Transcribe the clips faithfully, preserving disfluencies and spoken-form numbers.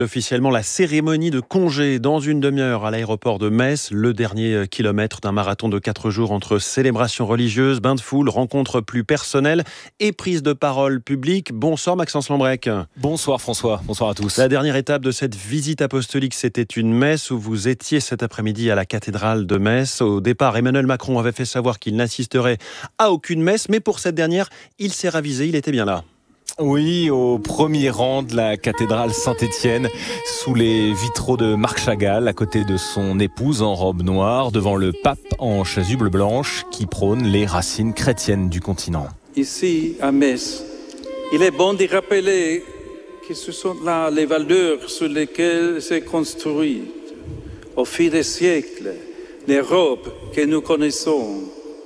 Officiellement, la cérémonie de congé dans une demi-heure à l'aéroport de Metz, le dernier kilomètre d'un marathon de quatre jours entre célébrations religieuses, bains de foule, rencontres plus personnelles et prise de parole publique. Bonsoir Maxence Lambrec. Bonsoir François, bonsoir à tous. La dernière étape de cette visite apostolique, c'était une messe où vous étiez cet après-midi à la cathédrale de Metz. Au départ, Emmanuel Macron avait fait savoir qu'il n'assisterait à aucune messe, mais pour cette dernière, il s'est ravisé, il était bien là. Oui, au premier rang de la cathédrale Saint-Étienne, sous les vitraux de Marc Chagall, à côté de son épouse en robe noire, devant le pape en chasuble blanche qui prône les racines chrétiennes du continent. Ici, à Metz, il est bon de rappeler que ce sont là les valeurs sur lesquelles s'est construite, au fil des siècles, l'Europe que nous connaissons.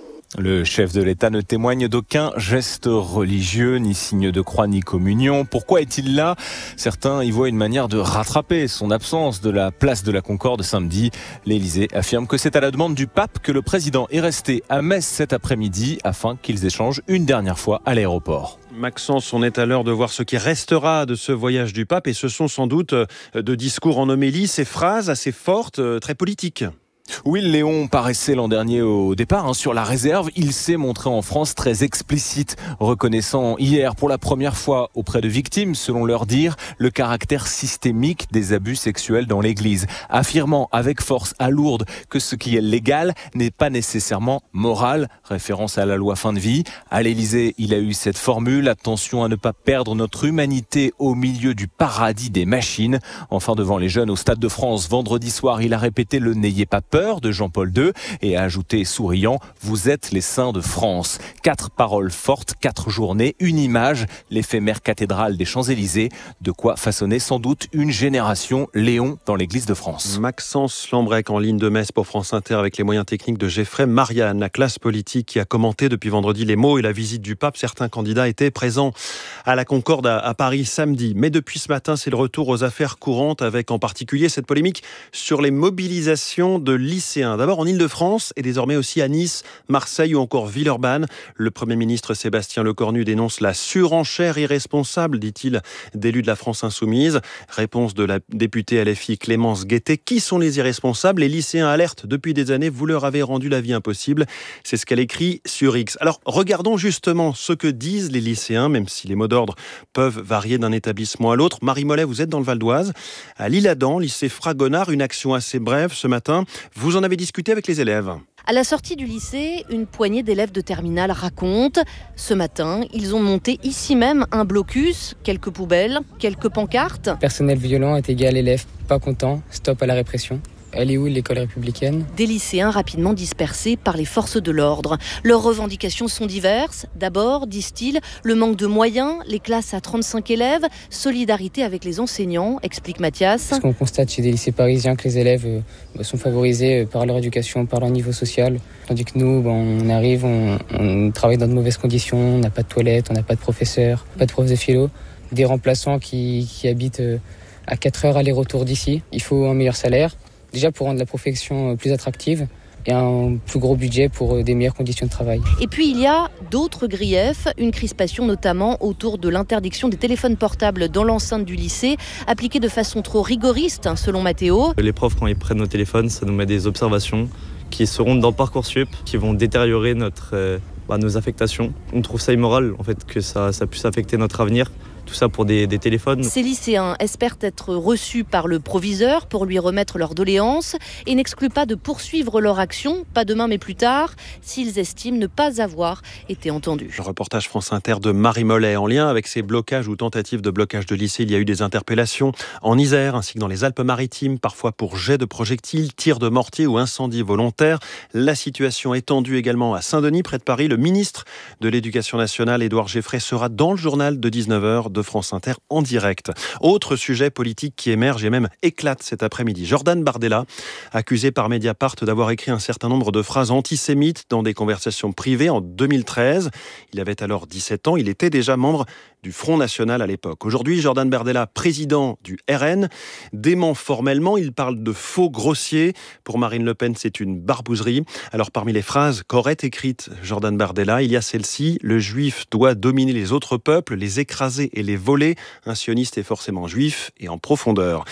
Le chef de l'État ne témoigne d'aucun geste religieux, ni signe de croix, ni communion. Pourquoi est-il là ? Certains y voient une manière de rattraper son absence de la place de la Concorde samedi. L'Élysée affirme que c'est à la demande du pape que le président est resté à Metz cet après-midi afin qu'ils échangent une dernière fois à l'aéroport. Maxence, on est à l'heure de voir ce qui restera de ce voyage du pape et ce sont sans doute de discours en homélie, ces phrases assez fortes, très politiques. Oui, Léon paraissait l'an dernier au départ hein, sur la réserve. Il s'est montré en France très explicite, reconnaissant hier pour la première fois auprès de victimes, selon leur dire, le caractère systémique des abus sexuels dans l'Église, affirmant avec force à Lourdes que ce qui est légal n'est pas nécessairement moral, référence à la loi fin de vie. À l'Élysée, il a eu cette formule, attention à ne pas perdre notre humanité au milieu du paradis des machines. Enfin, devant les jeunes au Stade de France, vendredi soir, il a répété le « n'ayez pas peur » de Jean-Paul deux et a ajouté souriant « Vous êtes les saints de France ». Quatre paroles fortes, quatre journées, une image, l'éphémère cathédrale des Champs-Élysées, de quoi façonner sans doute une génération Léon dans l'Église de France. Maxence Lambrec en ligne de Metz pour France Inter avec les moyens techniques de Geoffrey Marianne, la classe politique qui a commenté depuis vendredi les mots et la visite du pape. Certains candidats étaient présents à la Concorde à, à Paris samedi. Mais depuis ce matin, c'est le retour aux affaires courantes avec en particulier cette polémique sur les mobilisations de lycéens. D'abord en Ile-de-France et désormais aussi à Nice, Marseille ou encore Villeurbanne. Le Premier ministre Sébastien Lecornu dénonce la surenchère irresponsable, dit-il, d'élus de la France insoumise. Réponse de la députée L F I Clémence Guettet. Qui sont les irresponsables ? Les lycéens alertent depuis des années. Vous leur avez rendu la vie impossible. C'est ce qu'elle écrit sur X. Alors regardons justement ce que disent les lycéens, même si les mots d'ordre peuvent varier d'un établissement à l'autre. Marie Mollet, vous êtes dans le Val d'Oise, à l'Isle-Adam, lycée Fragonard. Une action assez brève ce matin. Vous en avez discuté avec les élèves. À la sortie du lycée, une poignée d'élèves de terminale racontent. Ce matin, ils ont monté ici même un blocus, quelques poubelles, quelques pancartes. Personnel violent est égal élève pas content, stop à la répression. Elle est où l'école républicaine ? Des lycéens rapidement dispersés par les forces de l'ordre. Leurs revendications sont diverses. D'abord, disent-ils, le manque de moyens, les classes à trente-cinq élèves, solidarité avec les enseignants, explique Mathias. Parce qu'on constate chez des lycées parisiens que les élèves euh, sont favorisés par leur éducation, par leur niveau social. Tandis que nous, bon, on arrive, on, on travaille dans de mauvaises conditions, on n'a pas de toilettes, on n'a pas de professeurs, pas de profs de philo, des remplaçants qui, qui habitent euh, à quatre heures aller-retour d'ici. Il faut un meilleur salaire. Déjà pour rendre la profession plus attractive et un plus gros budget pour des meilleures conditions de travail. Et puis il y a d'autres griefs, une crispation notamment autour de l'interdiction des téléphones portables dans l'enceinte du lycée, appliquée de façon trop rigoriste selon Mathéo. Les profs quand ils prennent nos téléphones, ça nous met des observations qui seront dans Parcoursup, qui vont détériorer notre, euh, bah, nos affectations. On trouve ça immoral en fait que ça, ça puisse affecter notre avenir. Tout ça pour des, des téléphones. Ces lycéens espèrent être reçus par le proviseur pour lui remettre leurs doléances et n'excluent pas de poursuivre leur action, pas demain mais plus tard, s'ils estiment ne pas avoir été entendus. Le reportage France Inter de Marie Mollet. En lien avec ces blocages ou tentatives de blocage de lycée, il y a eu des interpellations en Isère ainsi que dans les Alpes-Maritimes, parfois pour jets de projectiles, tirs de mortier ou incendies volontaires. La situation est tendue également à Saint-Denis, près de Paris. Le ministre de l'Éducation nationale, Édouard Geoffrey, sera dans le journal de dix-neuf heures de France Inter en direct. Autre sujet politique qui émerge et même éclate cet après-midi. Jordan Bardella, accusé par Mediapart d'avoir écrit un certain nombre de phrases antisémites dans des conversations privées en deux mille treize. Il avait alors dix-sept ans. Il était déjà membre du Front National à l'époque. Aujourd'hui, Jordan Bardella, président du R N, dément formellement. Il parle de faux grossiers. Pour Marine Le Pen, c'est une barbouzerie. Alors, parmi les phrases qu'aurait écrites Jordan Bardella, il y a celle-ci: le juif doit dominer les autres peuples, les écraser et les voler. Un sioniste est forcément juif et en profondeur.